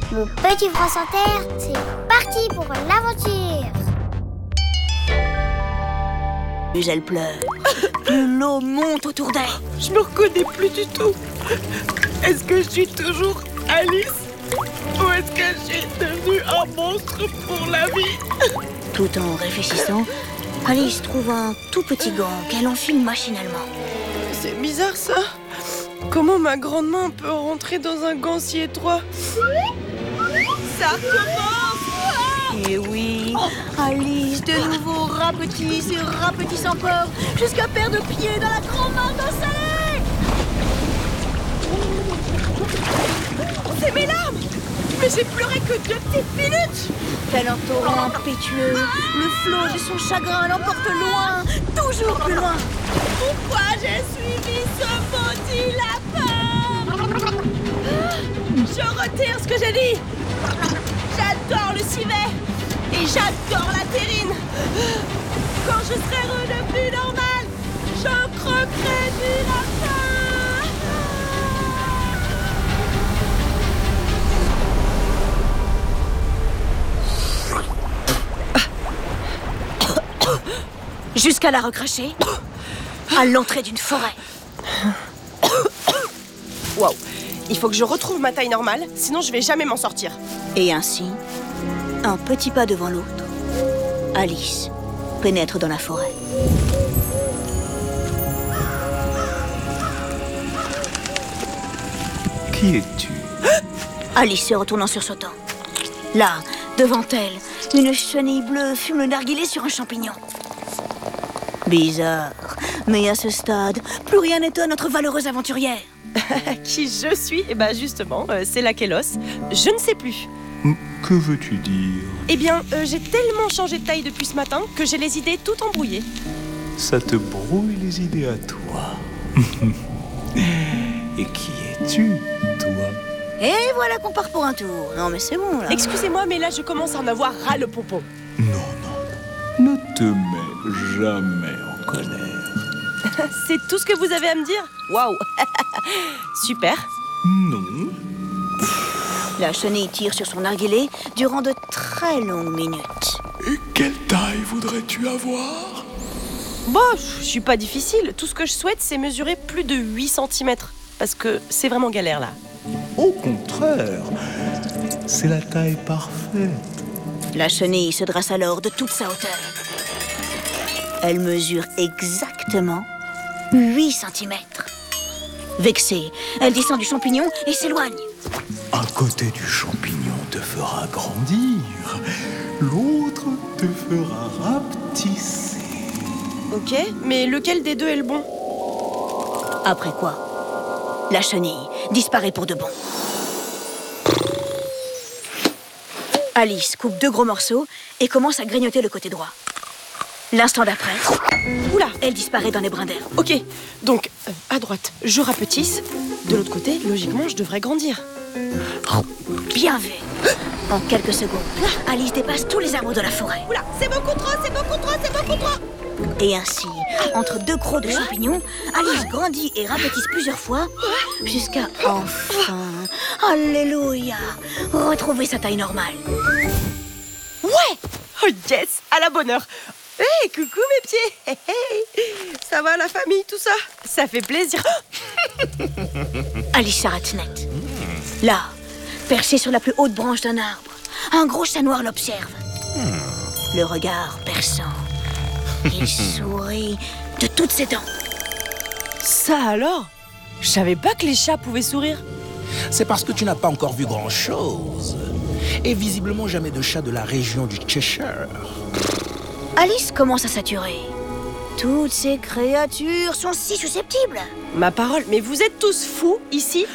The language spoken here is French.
Mon petit France Inter, c'est parti pour l'aventure. Plus elle pleure, plus l'eau monte autour d'elle. Je me reconnais plus du tout. Est-ce que je suis toujours Alice? Ou est-ce que je suis devenue un monstre pour la vie? Tout en réfléchissant, Alice trouve un tout petit gant qu'elle enfile machinalement. C'est bizarre ça. Comment ma grande main peut rentrer dans un gant si étroit? Ça recommence! Et oui, Alice de nouveau rapetisse et rapetisse encore jusqu'à perdre pied dans la grande main d'eau salée. C'est mes larmes! Mais j'ai pleuré que 2 petites minutes! Tel un torrent impétueux, le flot de son chagrin l'emporte loin, toujours plus loin. Pourquoi j'ai suivi ce maudit lapin? Je retire ce que j'ai dit! J'adore le civet! Et j'adore la terrine! Quand je serai redevenue normale, je croquerai du lapin! Jusqu'à la recracher à l'entrée d'une forêt. Waouh! Il faut que je retrouve ma taille normale, sinon je vais jamais m'en sortir. Et ainsi, un petit pas devant l'autre, Alice pénètre dans la forêt. Qui es-tu? Alice se retourne en sursautant. Là, devant elle, une chenille bleue fume le narguilé sur un champignon. Bizarre, mais à ce stade, plus rien n'étonne notre valeureuse aventurière. Qui je suis? Eh ben justement, c'est la Kélos. Je ne sais plus. Que veux-tu dire? Eh bien, j'ai tellement changé de taille depuis ce matin que j'ai les idées toutes embrouillées. Ça te brouille les idées à toi. Et qui es-tu, toi? Et voilà qu'on part pour un tour. Non mais c'est bon là. Excusez-moi, mais là je commence à en avoir ras le pompon. Non, ne te mets jamais en colère. C'est tout ce que vous avez à me dire? Waouh! Super. Non. La chenille tire sur son narguilé durant de très longues minutes. Et quelle taille voudrais-tu avoir? Bon, je suis pas difficile. Tout ce que je souhaite, c'est mesurer plus de 8 cm. Parce que c'est vraiment galère là. Au contraire, c'est la taille parfaite. La chenille se dresse alors de toute sa hauteur. Elle mesure exactement 8 cm. Vexée, elle descend du champignon et s'éloigne. Un côté du champignon te fera grandir, l'autre te fera rapetisser. Ok, mais lequel des deux est le bon? Après quoi, la chenille disparaît pour de bon. Alice coupe 2 gros morceaux et commence à grignoter le côté droit. L'instant d'après, Oula! elle disparaît dans les brins d'herbe. Ok, donc à droite, je rapetisse. De l'autre côté, logiquement, je devrais grandir. Bien vu. En quelques secondes, Alice dépasse tous les arbres de la forêt. Oula, c'est beaucoup trop, c'est beaucoup trop, c'est beaucoup trop! Et ainsi, entre 2 crocs de champignons, Alice grandit et rapetisse plusieurs fois jusqu'à enfin, alléluia, retrouver sa taille normale. Ouais! Oh yes! À la bonne heure! Hey, coucou mes pieds! Hey, hey. Ça va la famille, tout ça? Ça fait plaisir! Alice s'arrête net. Là, perché sur la plus haute branche d'un arbre, un gros chat noir l'observe. Le regard perçant. Il sourit de toutes ses dents. Ça alors? Je savais pas que les chats pouvaient sourire. C'est parce que tu n'as pas encore vu grand-chose. Et visiblement jamais de chat de la région du Cheshire. Alice commence à saturer. Toutes ces créatures sont si susceptibles. Ma parole, mais vous êtes tous fous ici?